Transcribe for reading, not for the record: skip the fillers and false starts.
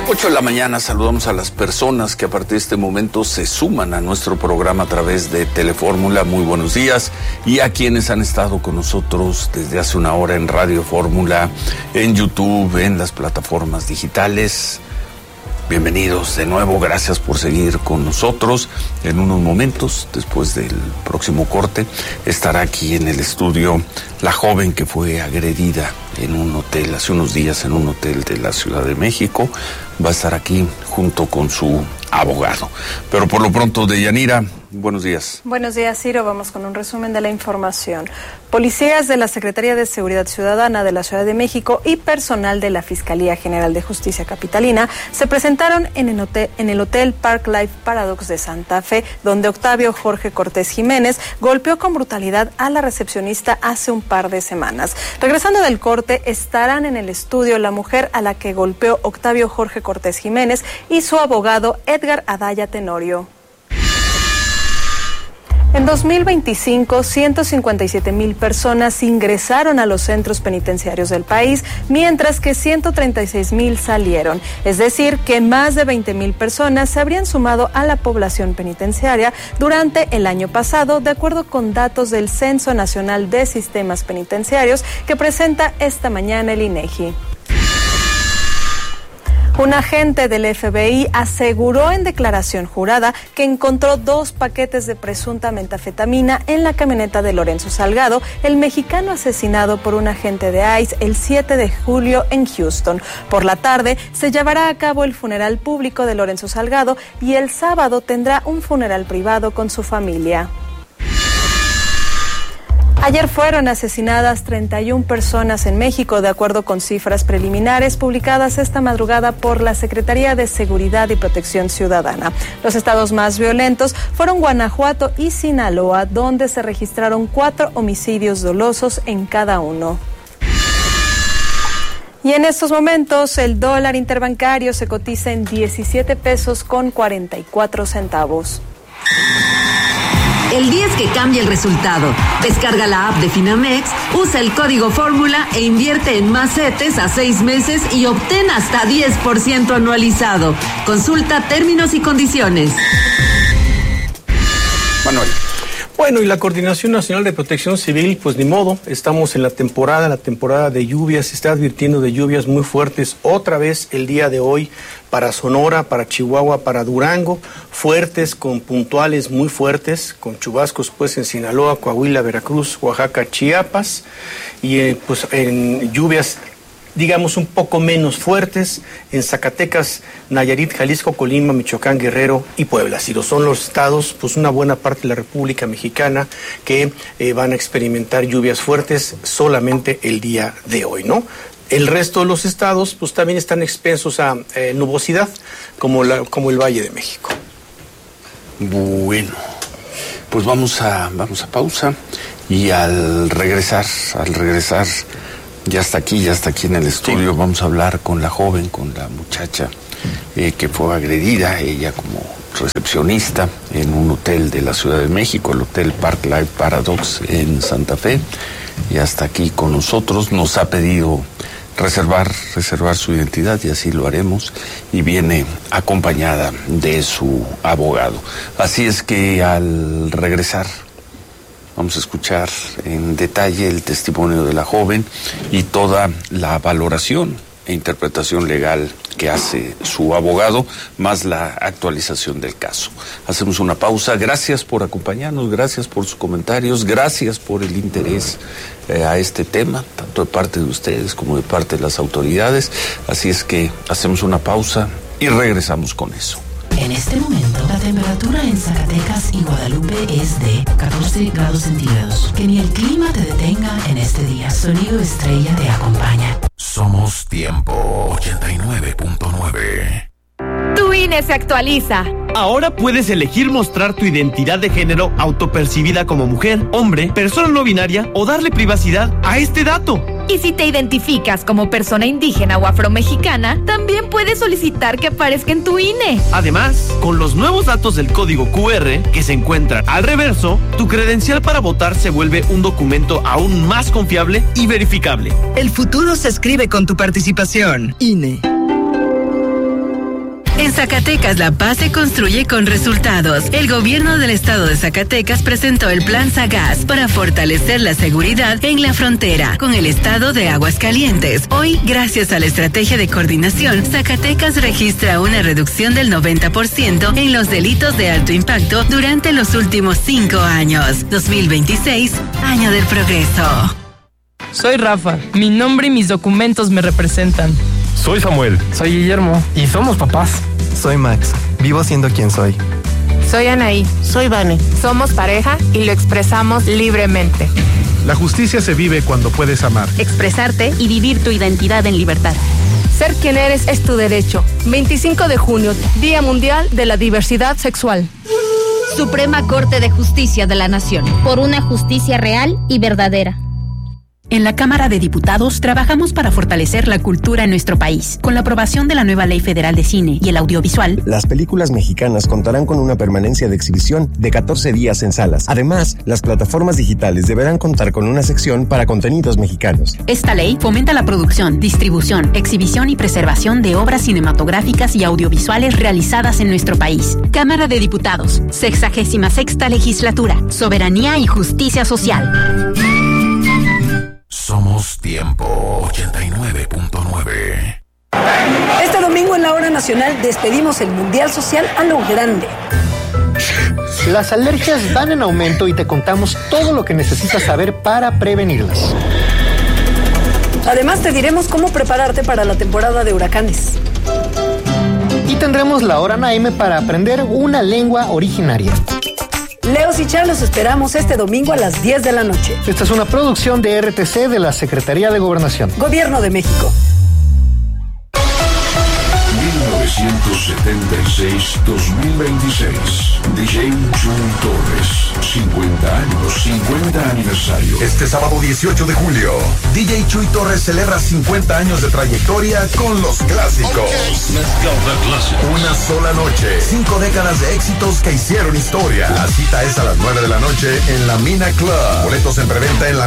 8 de la mañana, saludamos a las personas que a partir de este momento se suman a nuestro programa a través de Telefórmula. Muy buenos días. Y a quienes han estado con nosotros desde hace una hora en Radio Fórmula, en YouTube, en las plataformas digitales. Bienvenidos de nuevo, gracias por seguir con nosotros. En unos momentos, después del próximo corte, estará aquí en el estudio la joven que fue agredida en un hotel hace unos días, en un hotel de la Ciudad de México. Va a estar aquí junto con su abogado. Pero por lo pronto, Deyanira, buenos días. Buenos días, Ciro. Vamos con un resumen de la información. Policías de la Secretaría de Seguridad Ciudadana de la Ciudad de México y personal de la Fiscalía General de Justicia Capitalina se presentaron en el Hotel Park Life Paradox de Santa Fe, donde Octavio Jorge Cortés Jiménez golpeó con brutalidad a la recepcionista hace un par de semanas. Regresando del corte, estarán en el estudio la mujer a la que golpeó Octavio Jorge Cortés Jiménez y su abogado Edgar Adaya Tenorio. En 2025, 157,000 personas ingresaron a los centros penitenciarios del país, mientras que 136,000 salieron. Es decir, que más de 20,000 personas se habrían sumado a la población penitenciaria durante el año pasado, de acuerdo con datos del Censo Nacional de Sistemas Penitenciarios que presenta esta mañana el INEGI. Un agente del FBI aseguró en declaración jurada que encontró 2 paquetes de presunta metanfetamina en la camioneta de Lorenzo Salgado, el mexicano asesinado por un agente de ICE el 7 de julio en Houston. Por la tarde se llevará a cabo el funeral público de Lorenzo Salgado y el sábado tendrá un funeral privado con su familia. Ayer fueron asesinadas 31 personas en México, de acuerdo con cifras preliminares publicadas esta madrugada por la Secretaría de Seguridad y Protección Ciudadana. Los estados más violentos fueron Guanajuato y Sinaloa, donde se registraron 4 homicidios dolosos en cada uno. Y en estos momentos el dólar interbancario se cotiza en 17 pesos con 44 centavos. El 10 que cambia el resultado. Descarga la app de Finamex, usa el código Fórmula e invierte en más CETES a 6 meses y obtén hasta 10% anualizado. Consulta términos y condiciones. Manuel. Bueno, y la Coordinación Nacional de Protección Civil, pues ni modo, estamos en la temporada de lluvias, se está advirtiendo de lluvias muy fuertes otra vez el día de hoy para Sonora, para Chihuahua, para Durango, fuertes con puntuales muy fuertes, con chubascos pues en Sinaloa, Coahuila, Veracruz, Oaxaca, Chiapas, y pues en lluvias digamos un poco menos fuertes en Zacatecas, Nayarit, Jalisco, Colima, Michoacán, Guerrero y Puebla. Si lo son los estados, pues una buena parte de la República Mexicana que van a experimentar lluvias fuertes solamente el día de hoy, ¿no? El resto de los estados pues también están expensos a nubosidad, como el Valle de México. Bueno, pues vamos a pausa y al regresar ya está aquí en el estudio. Sí. Vamos a hablar con la joven, con la muchacha que fue agredida, ella como recepcionista en un hotel de la Ciudad de México, el Hotel Park Life Paradox en Santa Fe. Ya está aquí con nosotros, nos ha pedido reservar su identidad y así lo haremos, y viene acompañada de su abogado. Así es que al regresar vamos a escuchar en detalle el testimonio de la joven y toda la valoración e interpretación legal que hace su abogado, más la actualización del caso. Hacemos una pausa. Gracias por acompañarnos, gracias por sus comentarios, gracias por el interés a este tema, tanto de parte de ustedes como de parte de las autoridades. Así es que hacemos una pausa y regresamos con eso. En este momento, la temperatura en Zacatecas y Guadalupe es de 14 grados centígrados. Que ni el clima te detenga en este día. Sonido Estrella te acompaña. Somos Tiempo 89.9. Tu INE se actualiza. Ahora puedes elegir mostrar tu identidad de género autopercibida como mujer, hombre, persona no binaria o darle privacidad a este dato. Y si te identificas como persona indígena o afromexicana, también puedes solicitar que aparezca en tu INE. Además, con los nuevos datos del código QR que se encuentran al reverso, tu credencial para votar se vuelve un documento aún más confiable y verificable. El futuro se escribe con tu participación. INE. En Zacatecas, la paz se construye con resultados. El gobierno del estado de Zacatecas presentó el Plan Sagaz para fortalecer la seguridad en la frontera con el estado de Aguascalientes. Hoy, gracias a la estrategia de coordinación, Zacatecas registra una reducción del 90% en los delitos de alto impacto durante los últimos 5 años. 2026, año del progreso. Soy Rafa. Mi nombre y mis documentos me representan. Soy Samuel. Soy Guillermo. Y somos papás. Soy Max. Vivo siendo quien soy. Soy Anaí. Soy Vane. Somos pareja y lo expresamos libremente. La justicia se vive cuando puedes amar, expresarte y vivir tu identidad en libertad. Ser quien eres es tu derecho. 25 de junio, Día Mundial de la Diversidad Sexual. Suprema Corte de Justicia de la Nación. Por una justicia real y verdadera. En la Cámara de Diputados trabajamos para fortalecer la cultura en nuestro país. Con la aprobación de la nueva Ley Federal de Cine y el Audiovisual, las películas mexicanas contarán con una permanencia de exhibición de 14 días en salas. Además, las plataformas digitales deberán contar con una sección para contenidos mexicanos. Esta ley fomenta la producción, distribución, exhibición y preservación de obras cinematográficas y audiovisuales realizadas en nuestro país. Cámara de Diputados, 66ª Legislatura, Soberanía y Justicia Social. Somos Tiempo 89.9. Este domingo en la Hora Nacional despedimos el Mundial Social a lo grande. Las alergias van en aumento y te contamos todo lo que necesitas saber para prevenirlas. Además te diremos cómo prepararte para la temporada de huracanes. Y tendremos la Hora Naime para aprender una lengua originaria. Leos y Char, los esperamos este domingo a las 10 de la noche. Esta es una producción de RTC de la Secretaría de Gobernación. Gobierno de México. 1976-2026. DJ Chuy Torres. 50 años, 50 aniversario. Este sábado 18 de julio, DJ Chuy Torres celebra 50 años de trayectoria con los clásicos. Okay. Una sola noche, 5 décadas de éxitos que hicieron historia. La cita es a las 9 de la noche en la Mina Club. Boletos en preventa en la